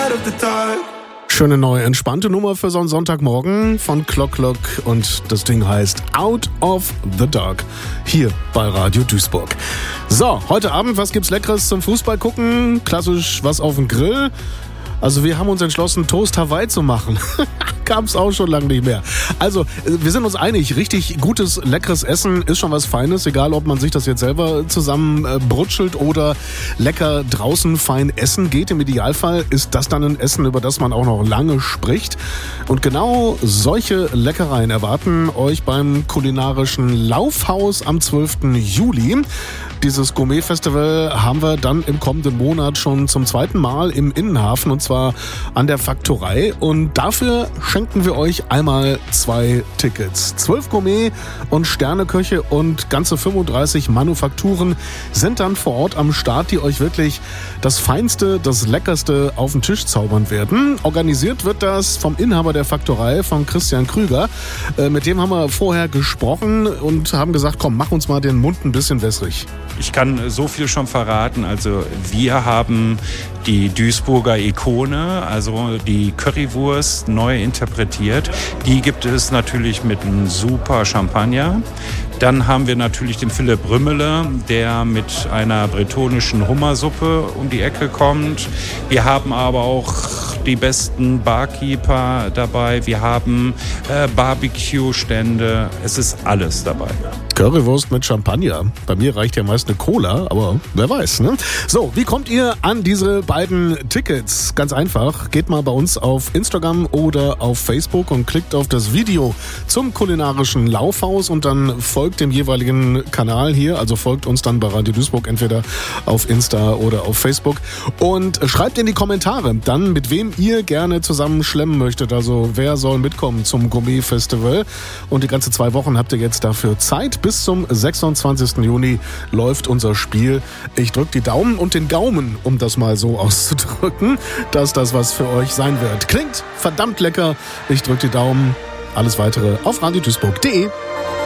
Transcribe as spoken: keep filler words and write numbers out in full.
out of the dark. Schöne neue, entspannte Nummer für so einen Sonntagmorgen von Clock Clock und das Ding heißt Out of the Dark hier bei Radio Duisburg. So, heute Abend, was gibt's Leckeres zum Fußball gucken? Klassisch was auf dem Grill. Also wir haben uns entschlossen, Toast Hawaii zu machen. Gab's auch schon lange nicht mehr. Also wir sind uns einig, richtig gutes, leckeres Essen ist schon was Feines, egal ob man sich das jetzt selber zusammen äh, brutschelt oder lecker draußen fein essen geht. Im Idealfall ist das dann ein Essen, über das man auch noch lange spricht. Und genau solche Leckereien erwarten euch beim kulinarischen Laufhaus am zwölften Juli. Dieses Gourmet-Festival haben wir dann im kommenden Monat schon zum zweiten Mal im Innenhafen und zwar an der Faktorei. Und dafür schenken wir euch einmal zwei Tickets. Zwölf Gourmet- und Sterneköche und ganze fünfunddreißig Manufakturen sind dann vor Ort am Start, die euch wirklich das Feinste, das Leckerste auf den Tisch zaubern werden. Organisiert wird das vom Inhaber der Faktorei, von Christian Krüger. Äh, mit dem haben wir vorher gesprochen und haben gesagt, komm, mach uns mal den Mund ein bisschen wässrig. Ich kann so viel schon verraten. Also wir haben die Duisburger Ikone, also die Currywurst, neu interpretiert. Die gibt es natürlich mit einem super Champagner. Dann haben wir natürlich den Philipp Rümmele, der mit einer bretonischen Hummersuppe um die Ecke kommt. Wir haben aber auch die besten Barkeeper dabei. Wir haben äh, Barbecue-Stände. Es ist alles dabei. Currywurst mit Champagner. Bei mir reicht ja meist eine Cola, aber wer weiß, ne? So, wie kommt ihr an diese beiden Tickets? Ganz einfach, geht mal bei uns auf Instagram oder auf Facebook und klickt auf das Video zum kulinarischen Laufhaus und dann folgt dem jeweiligen Kanal hier, also folgt uns dann bei Radio Duisburg entweder auf Insta oder auf Facebook und schreibt in die Kommentare dann, mit wem ihr gerne zusammen schlemmen möchtet, also wer soll mitkommen zum Gourmet-Festival und die ganze zwei Wochen habt ihr jetzt dafür Zeit. Bis zum sechsundzwanzigsten Juni läuft unser Spiel. Ich drücke die Daumen und den Gaumen, um das mal so auszudrücken, dass das was für euch sein wird. Klingt verdammt lecker. Ich drücke die Daumen. Alles weitere auf radio duisburg punkt de.